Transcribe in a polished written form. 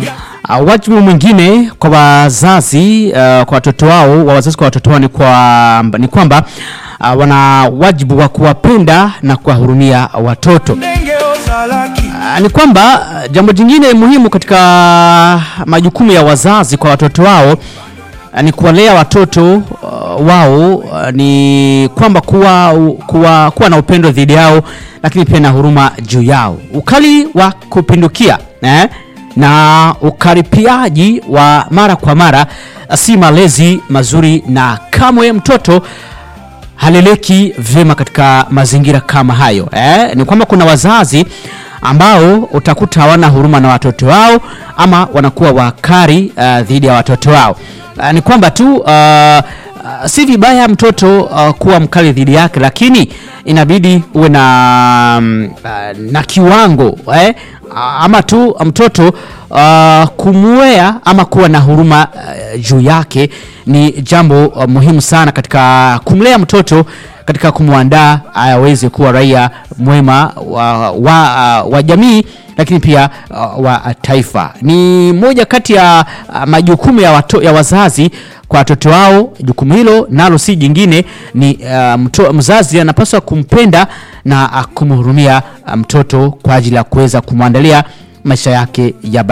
Wajibu mwingine kwa wazazi kwa watoto wao, wazazi kwa watoto wao ni kwamba wana wajibu wa kuwapenda na kuwahurumia watoto. Ni kwamba jambo jingine muhimu katika majukumu ya wazazi kwa watoto wao ni kuwalea watoto wao, ni kwamba kuwa na upendo dhidi yao, lakini pia na huruma juu yao. Ukali wa kupindukia na ukaripiaji wa mara kwa mara si malezi mazuri, na kamwe mtoto haleleki vyema katika mazingira kama hayo. Ni kwamba kuna wazazi ambao utakuta hawana huruma na watoto wao, ama wanakuwa wakari dhidi ya watoto wao. Ni kwamba tu si vibaya mtoto kuwa mkali dhidi yake, lakini inabidi uwe na kiwango, ama tu mtoto kumwea ama kuwa na huruma juu yake ni jambo muhimu sana katika kumlea mtoto, katika kumwandaa aweze kuwa raia mwema wa jamii, lakini pia wa taifa. Ni moja kati ya majukumu ya wazazi kwa watoto wao. Jukumu hilo nalo si jingine, ni mzazi anapaswa kumpenda na kumhurumia mtoto kwa ajili ya kuweza kumwandalia maisha yake ya